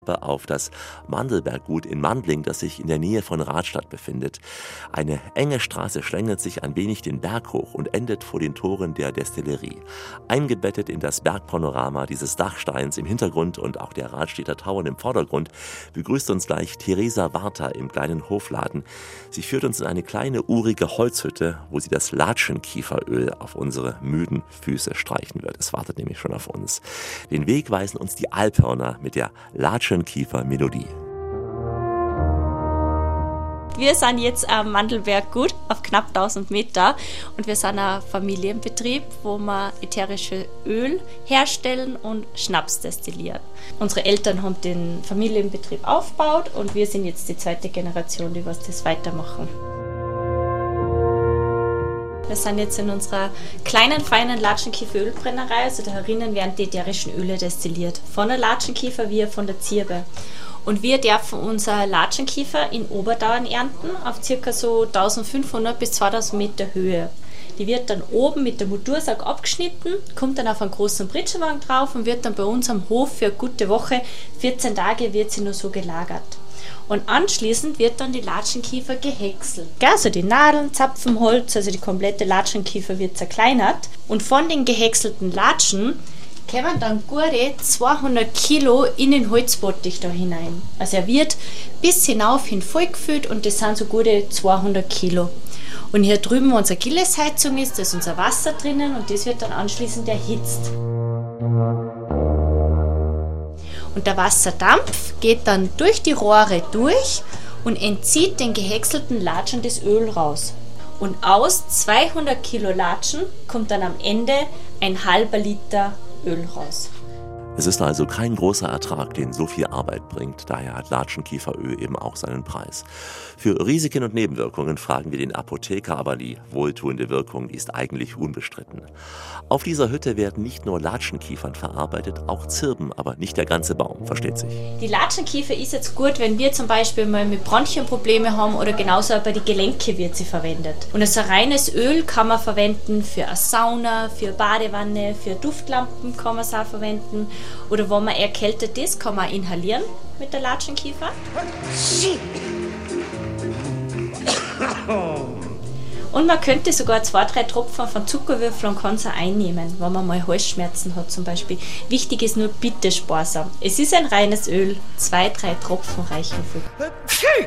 auf das Mandelberggut in Mandling, das sich in der Nähe von Radstadt befindet. Eine enge Straße schlängelt sich ein wenig den Berg hoch und endet vor den Toren der Destillerie. Eingebettet in das Bergpanorama dieses Dachsteins im Hintergrund und auch der Radstädter Tauern im Vordergrund begrüßt uns gleich Theresa Warter im kleinen Hofladen. Sie führt uns in eine kleine urige Holzhütte, wo sie das Latschenkieferöl auf unsere müden Füße streichen wird. Es wartet nämlich schon auf uns. Den Weg weisen uns die Alphörner mit der Latschenkiefer-Melodie. Wir sind jetzt am Mandelberggut auf knapp 1000 Meter und wir sind ein Familienbetrieb, wo wir ätherische Öl herstellen und Schnaps destillieren. Unsere Eltern haben den Familienbetrieb aufgebaut und wir sind jetzt die zweite Generation, die das weitermachen. Wir sind jetzt in unserer kleinen, feinen Latschenkiefer-Ölbrennerei, also da herinnen werden die ätherischen Öle destilliert. Von der Latschenkiefer wie von der Zirbe. Und wir dürfen unser Latschenkiefer in Oberdauern ernten, auf ca. so 1500 bis 2000 Meter Höhe. Die wird dann oben mit dem Motorsag abgeschnitten, kommt dann auf einen großen Pritschenwagen drauf und wird dann bei uns am Hof für eine gute Woche, 14 Tage, wird sie nur so gelagert. Und anschließend wird dann die Latschenkiefer gehäckselt. Also die Nadeln, Zapfenholz, also die komplette Latschenkiefer wird zerkleinert. Und von den gehäckselten Latschen kommen dann gute 200 Kilo in den Holzbottich da hinein. Also er wird bis hinauf hin vollgefüllt und das sind so gute 200 Kilo. Und hier drüben, wo unsere Gillesheizung ist, da ist unser Wasser drinnen und das wird dann anschließend erhitzt. Und der Wasserdampf geht dann durch die Rohre durch und entzieht den gehäckselten Latschen das Öl raus. Und aus 200 Kilo Latschen kommt dann am Ende ein halber Liter Öl raus. Es ist also kein großer Ertrag, den so viel Arbeit bringt. Daher hat Latschenkieferöl eben auch seinen Preis. Für Risiken und Nebenwirkungen fragen wir den Apotheker, aber die wohltuende Wirkung ist eigentlich unbestritten. Auf dieser Hütte werden nicht nur Latschenkiefern verarbeitet, auch Zirben, aber nicht der ganze Baum, versteht sich. Die Latschenkiefer ist jetzt gut, wenn wir zum Beispiel mal mit Bronchienprobleme haben oder genauso bei den Gelenken wird sie verwendet. Und so reines Öl kann man verwenden für eine Sauna, für Badewanne, für Duftlampen kann man es auch verwenden. Oder wenn man erkältet ist, kann man inhalieren mit der Latschenkiefer. Und man könnte sogar 2-3 Tropfen von Zuckerwürfel und kann es auch einnehmen, wenn man mal Halsschmerzen hat zum Beispiel. Wichtig ist nur bitte sparsam. Es ist ein reines Öl, 2-3 Tropfen reichen für.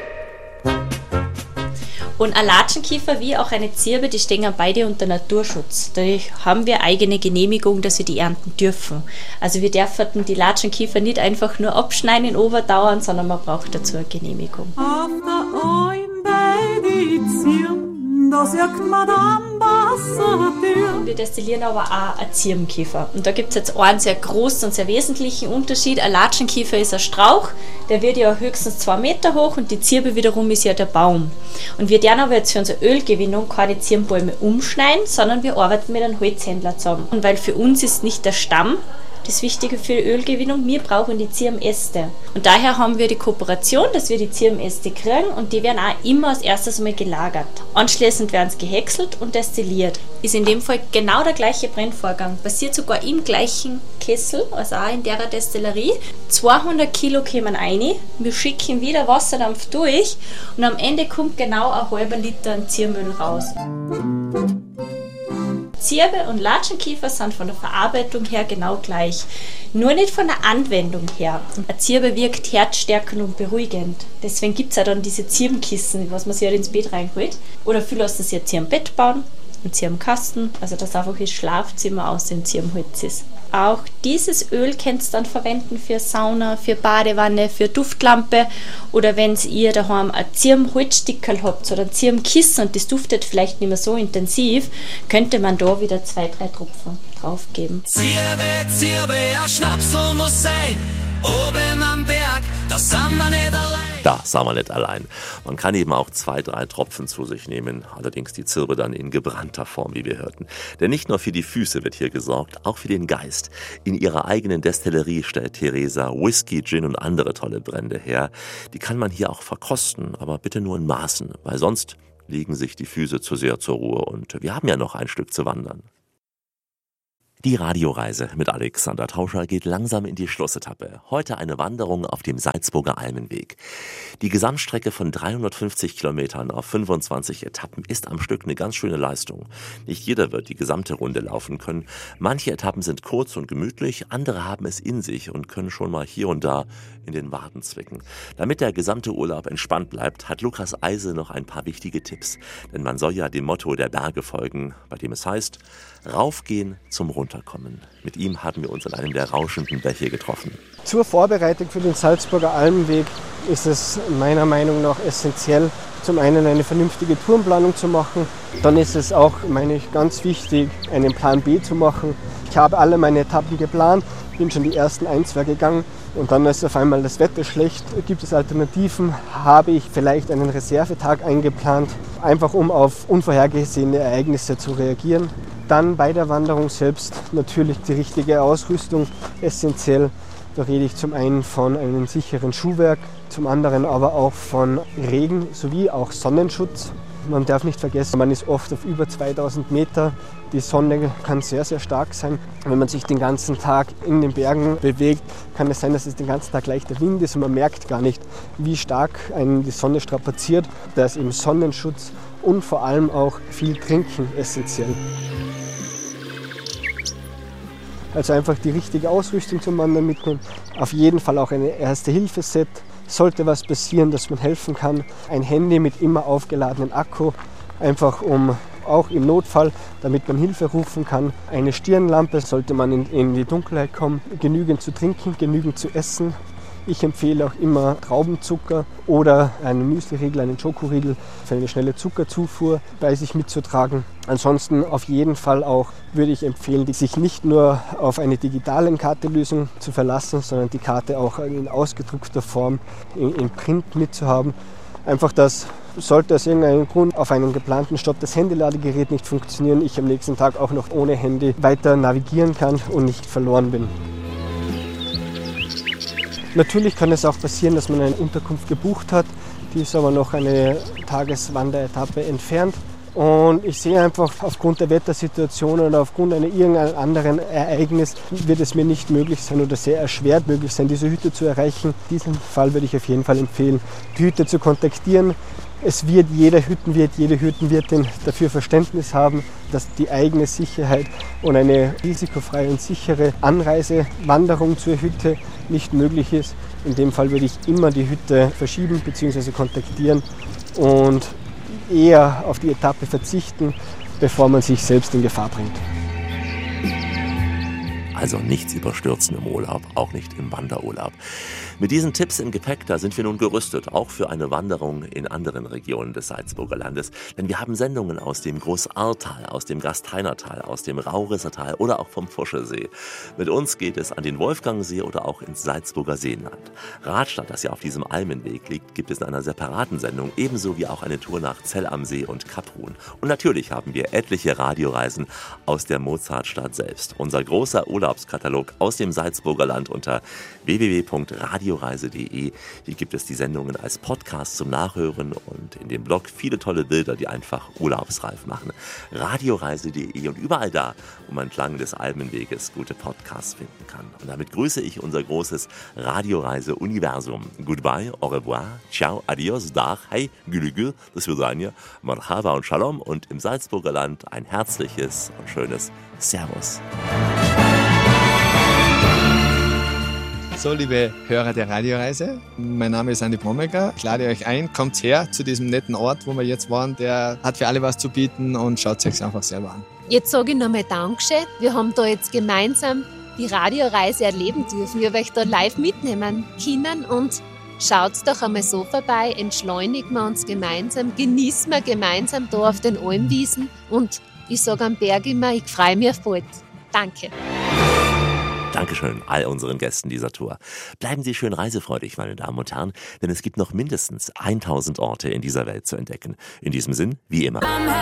Und ein Latschenkiefer wie auch eine Zirbe, die stehen beide unter Naturschutz. Dadurch haben wir eigene Genehmigung, dass wir die ernten dürfen. Also wir dürfen die Latschenkiefer nicht einfach nur abschneiden in Oberdauern, sondern man braucht dazu eine Genehmigung. Wir destillieren aber auch einen Zirbenkiefer. Und da gibt es jetzt einen sehr großen und sehr wesentlichen Unterschied. Ein Latschenkiefer ist ein Strauch, der wird ja höchstens 2 Meter hoch und die Zirbe wiederum ist ja der Baum. Und wir werden aber jetzt für unsere Ölgewinnung keine Zirbenbäume umschneiden, sondern wir arbeiten mit einem Holzhändler zusammen. Und weil für uns ist nicht der Stamm das Wichtige für die Ölgewinnung, wir brauchen die Zirbenäste. Und daher haben wir die Kooperation, dass wir die Zirbenäste kriegen und die werden auch immer als erstes einmal gelagert. Anschließend werden sie gehäckselt und destilliert. Ist in dem Fall genau der gleiche Brennvorgang. Passiert sogar im gleichen Kessel, also auch in der Destillerie. 200 Kilo kommen rein, wir schicken wieder Wasserdampf durch und am Ende kommt genau ein halber Liter an Zirbenöl raus. Zirbe und Latschenkiefer sind von der Verarbeitung her genau gleich, nur nicht von der Anwendung her. Eine Zirbe wirkt herzstärkend und beruhigend. Deswegen gibt es auch dann diese Zirbenkissen, was man sich halt ins Bett reinholt. Oder viele lassen sich ein Zirbenbett bauen, einen Zirbenkasten, also dass einfach das Schlafzimmer aus dem Zirbenholz ist. Auch dieses Öl könnt ihr dann verwenden für Sauna, für Badewanne, für Duftlampe oder wenn ihr daheim ein Zirbenholzstickerl habt oder ein Zirbenkissen und das duftet vielleicht nicht mehr so intensiv, könnte man da wieder 2-3 Tropfen drauf geben. Zirbe, ja Schnaps so muss sein, oben am Berg, das sind wir nicht allein. Da sind wir nicht allein. Man kann eben auch 2-3 Tropfen zu sich nehmen, allerdings die Zirbe dann in gebrannter Form, wie wir hörten. Denn nicht nur für die Füße wird hier gesorgt, auch für den Geist. In ihrer eigenen Destillerie stellt Theresa Whisky, Gin und andere tolle Brände her. Die kann man hier auch verkosten, aber bitte nur in Maßen, weil sonst legen sich die Füße zu sehr zur Ruhe und wir haben ja noch ein Stück zu wandern. Die Radioreise mit Alexander Tauscher geht langsam in die Schlussetappe. Heute eine Wanderung auf dem Salzburger Almenweg. Die Gesamtstrecke von 350 Kilometern auf 25 Etappen ist am Stück eine ganz schöne Leistung. Nicht jeder wird die gesamte Runde laufen können. Manche Etappen sind kurz und gemütlich, andere haben es in sich und können schon mal hier und da in den Waden zwicken. Damit der gesamte Urlaub entspannt bleibt, hat Lukas Eise noch ein paar wichtige Tipps. Denn man soll ja dem Motto der Berge folgen, bei dem es heißt, raufgehen zum Runterkommen. Mit ihm haben wir uns an einem der rauschenden Bäche getroffen. Zur Vorbereitung für den Salzburger Almenweg ist es meiner Meinung nach essentiell, zum einen eine vernünftige Tourenplanung zu machen. Dann ist es auch, meine ich, ganz wichtig, einen Plan B zu machen. Ich habe alle meine Etappen geplant, bin schon die ersten 1-2 gegangen und dann ist auf einmal das Wetter schlecht. Gibt es Alternativen? Habe ich vielleicht einen Reservetag eingeplant, einfach um auf unvorhergesehene Ereignisse zu reagieren. Dann bei der Wanderung selbst natürlich die richtige Ausrüstung essentiell. Da rede ich zum einen von einem sicheren Schuhwerk, zum anderen aber auch von Regen sowie auch Sonnenschutz. Man darf nicht vergessen, man ist oft auf über 2000 Meter. Die Sonne kann sehr, sehr stark sein. Wenn man sich den ganzen Tag in den Bergen bewegt, kann es sein, dass es den ganzen Tag leichter Wind ist und man merkt gar nicht, wie stark einen die Sonne strapaziert. Da ist eben Sonnenschutz und vor allem auch viel Trinken essentiell. Also einfach die richtige Ausrüstung zum Wandern mitnehmen. Auf jeden Fall auch ein Erste-Hilfe-Set. Sollte was passieren, dass man helfen kann. Ein Handy mit immer aufgeladenen Akku, einfach um auch im Notfall, damit man Hilfe rufen kann. Eine Stirnlampe, sollte man in die Dunkelheit kommen. Genügend zu trinken, genügend zu essen. Ich empfehle auch immer Traubenzucker oder einen Müsli-Riegel, einen Schokoriegel für eine schnelle Zuckerzufuhr bei sich mitzutragen. Ansonsten auf jeden Fall auch würde ich empfehlen, sich nicht nur auf eine digitale Kartelösung zu verlassen, sondern die Karte auch in ausgedruckter Form in Print mitzuhaben. Einfach, dass sollte aus irgendeinem Grund auf einen geplanten Stopp das Handyladegerät nicht funktionieren, ich am nächsten Tag auch noch ohne Handy weiter navigieren kann und nicht verloren bin. Natürlich kann es auch passieren, dass man eine Unterkunft gebucht hat, die ist aber noch eine Tageswanderetappe entfernt. Und ich sehe einfach, aufgrund der Wettersituation oder aufgrund irgendeinem anderen Ereignis wird es mir nicht möglich sein oder sehr erschwert möglich sein, diese Hütte zu erreichen. In diesem Fall würde ich auf jeden Fall empfehlen, die Hütte zu kontaktieren. Es wird jede Hüttenwirtin dafür Verständnis haben, dass die eigene Sicherheit und eine risikofreie und sichere Anreise, Wanderung zur Hütte nicht möglich ist. In dem Fall würde ich immer die Hütte verschieben bzw. kontaktieren und eher auf die Etappe verzichten, bevor man sich selbst in Gefahr bringt. Also nichts überstürzen im Urlaub, auch nicht im Wanderurlaub. Mit diesen Tipps im Gepäck, da sind wir nun gerüstet, auch für eine Wanderung in anderen Regionen des Salzburger Landes. Denn wir haben Sendungen aus dem Großahrtal, aus dem Gastheinertal, aus dem Raurissertal oder auch vom Fuschelsee. Mit uns geht es an den Wolfgangsee oder auch ins Salzburger Seenland. Radstadt, das ja auf diesem Almenweg liegt, gibt es in einer separaten Sendung, ebenso wie auch eine Tour nach Zell am See und Kaprun. Und natürlich haben wir etliche Radioreisen aus der Mozartstadt selbst. Unser großer Urlaubskatalog aus dem Salzburger Land unter www.radioreise.de. Hier gibt es die Sendungen als Podcast zum Nachhören und in dem Blog viele tolle Bilder, die einfach urlaubsreif machen. Radioreise.de und überall da, wo man entlang des Almenweges gute Podcasts finden kann. Und damit grüße ich unser großes Radioreise-Universum. Goodbye, au revoir, ciao, adios, dag, hey, gülü, das wir sagen ja, marhaba und shalom und im Salzburger Land ein herzliches und schönes Servus. So, liebe Hörer der Radioreise, mein Name ist Andi Brommecker. Ich lade euch ein, kommt her zu diesem netten Ort, wo wir jetzt waren. Der hat für alle was zu bieten und schaut es euch einfach selber an. Jetzt sage ich nochmal Dankeschön. Wir haben da jetzt gemeinsam die Radioreise erleben dürfen. Wir haben euch da live mitnehmen können und schaut doch einmal so vorbei, entschleunigen wir uns gemeinsam, genießen wir gemeinsam da auf den Almwiesen und ich sage am Berg immer, ich freue mich auf bald. Danke. Dankeschön all unseren Gästen dieser Tour. Bleiben Sie schön reisefreudig, meine Damen und Herren, denn es gibt noch mindestens 1000 Orte in dieser Welt zu entdecken. In diesem Sinn, wie immer.